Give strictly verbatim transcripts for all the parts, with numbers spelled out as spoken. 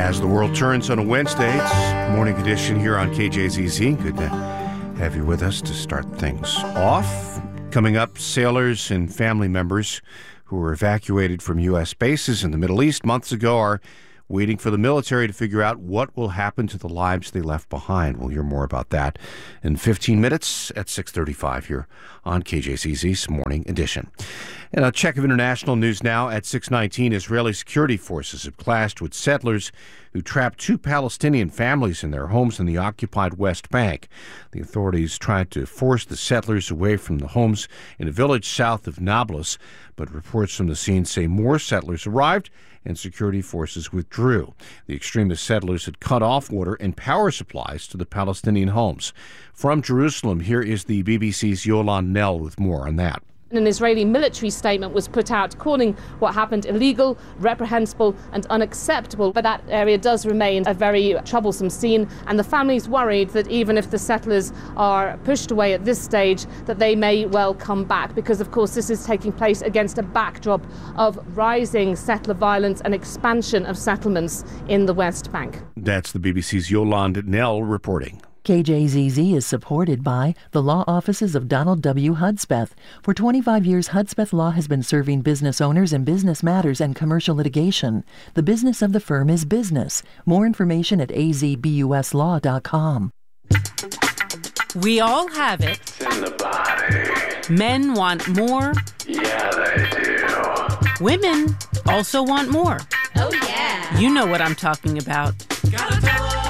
As the world turns on a Wednesday, it's morning edition here on K J Z Z. Good to have you with us to start things off. Coming up, sailors and family members who were evacuated from U S bases in the Middle East months ago are waiting for the military to figure out what will happen to the lives they left behind. We'll hear more about that in fifteen minutes at six thirty-five here on K J Z Z's Morning Edition. And a check of international news now at six nineteen. Israeli security forces have clashed with settlers who trapped two Palestinian families in their homes in the occupied West Bank. The authorities tried to force the settlers away from the homes in a village south of Nablus, but reports from the scene say more settlers arrived and security forces withdrew. The extremist settlers had cut off water and power supplies to the Palestinian homes. From Jerusalem, here is the B B C's Yolande Knell with more on that. An Israeli military statement was put out calling what happened illegal, reprehensible and unacceptable. But that area does remain a very troublesome scene, and the family's worried that even if the settlers are pushed away at this stage, that they may well come back, because of course this is taking place against a backdrop of rising settler violence and expansion of settlements in the West Bank. That's the B B C's Yolande Knell reporting. K J Z Z is supported by the law offices of Donald W. Hudspeth. For twenty-five years, Hudspeth Law has been serving business owners in business matters and commercial litigation. The business of the firm is business. More information at a z b u s law dot com. We all have it. It's in the body. Men want more. Yeah, they do. Women also want more. Oh, yeah. You know what I'm talking about. Gotta tell her.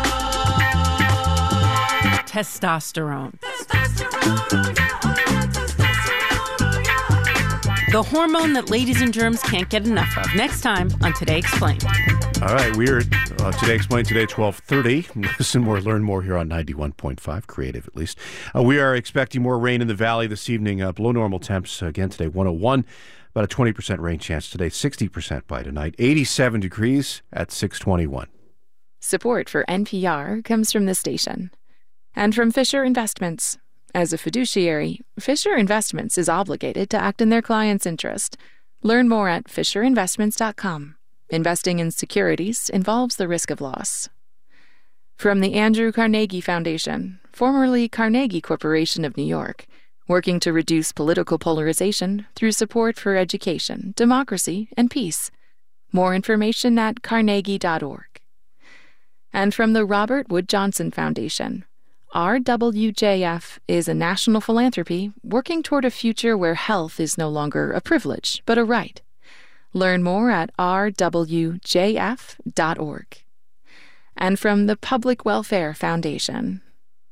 Testosterone. Testosterone, yeah, oh yeah, testosterone, oh yeah. The hormone that ladies and germs can't get enough of. Next time on Today Explained. All right, we are uh, Today Explained today, twelve thirty. Listen more, learn more here on ninety-one point five, creative at least. Uh, we are expecting more rain in the valley this evening, uh, below normal temps. Uh, again today, one oh one. About a twenty percent rain chance today, sixty percent by tonight, eighty-seven degrees at six twenty-one. Support for N P R comes from this station. And from Fisher Investments. As a fiduciary, Fisher Investments is obligated to act in their client's interest. Learn more at fisher investments dot com. Investing in securities involves the risk of loss. From the Andrew Carnegie Foundation, formerly Carnegie Corporation of New York, working to reduce political polarization through support for education, democracy, and peace. More information at carnegie dot org. And from the Robert Wood Johnson Foundation, R W J F is a national philanthropy working toward a future where health is no longer a privilege, but a right. Learn more at r w j f dot org. And from the Public Welfare Foundation.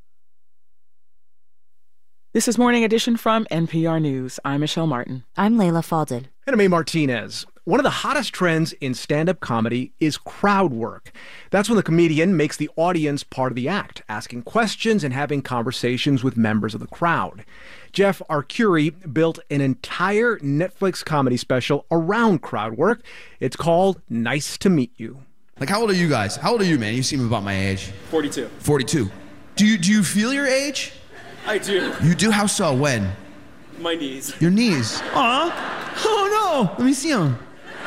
This is Morning Edition from N P R News. I'm Michelle Martin. I'm Layla Falded. And I'm A. Martinez. One of the hottest trends in stand-up comedy is crowd work. That's when the comedian makes the audience part of the act, asking questions and having conversations with members of the crowd. Jeff Arcuri built an entire Netflix comedy special around crowd work. It's called Nice to Meet You. Like, how old are you guys? How old are you, man? You seem about my age. forty-two. forty-two. Do you, do you feel your age? I do. You do? How so? When? My knees. Your knees? Aw. Oh, no. Let me see them.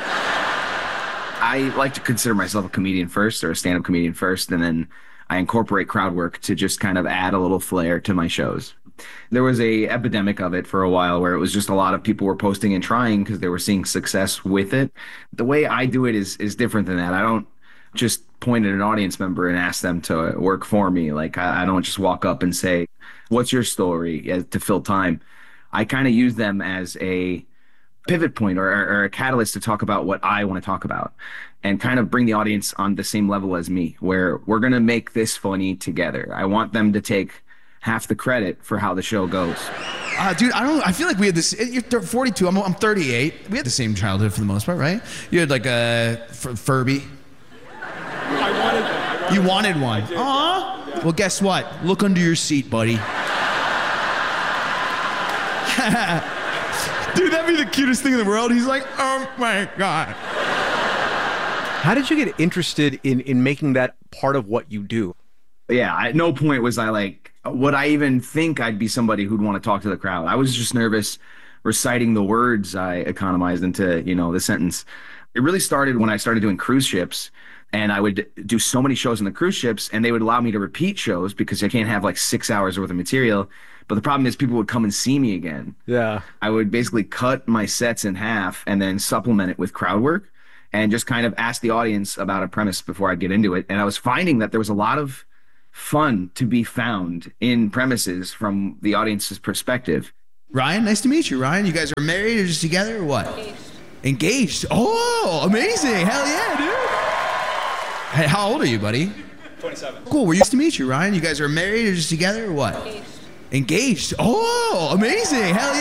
I like to consider myself a comedian first, or a stand-up comedian first, and then I incorporate crowd work to just kind of add a little flair to my shows. There was a epidemic of it for a while where it was just a lot of people were posting and trying because they were seeing success with it. The way I do it is is different than that. I don't just point at an audience member and ask them to work for me. Like, I, I don't just walk up and say, what's your story, to fill time. I kind of use them as a pivot point or, or a catalyst to talk about what I want to talk about and kind of bring the audience on the same level as me, where we're going to make this funny together. I want them to take half the credit for how the show goes. Uh, dude, I don't. I feel like we had this. You're forty-two. I'm, I'm thirty-eight. We had the same childhood for the most part, right? You had like a F- Furby. I wanted one. I wanted you wanted one. one. Aw. Yeah. Well, guess what? Look under your seat, buddy. Dude, that'd be the cutest thing in the world. He's like, oh my God. How did you get interested in, in making that part of what you do? Yeah, at no point was I like, would I even think I'd be somebody who'd want to talk to the crowd? I was just nervous reciting the words I economized into, you know, the sentence. It really started when I started doing cruise ships, and I would do so many shows on the cruise ships, and they would allow me to repeat shows because I can't have like six hours worth of material. But the problem is people would come and see me again. Yeah. I would basically cut my sets in half and then supplement it with crowd work and just kind of ask the audience about a premise before I'd get into it. And I was finding that there was a lot of fun to be found in premises from the audience's perspective. Ryan, nice to meet you, Ryan. You guys are married or just together or what? Engaged. Engaged. Oh, amazing. Hell yeah, dude. Hey, how old are you, buddy? twenty-seven. Cool. We're used to meet you, Ryan. You guys are married or just together or what? Engaged. Engaged. Oh, amazing. Hell yeah.